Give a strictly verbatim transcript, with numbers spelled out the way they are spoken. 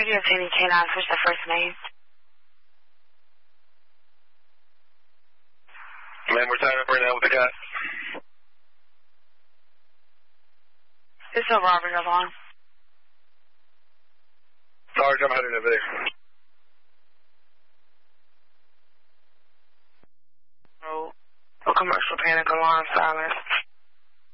you have Tandy K nine, switch the first name. Man, we're tied up right now with the cat. It's a robbery alarm. Sarge, I'm headed over there. Oh, a commercial panic alarm silence.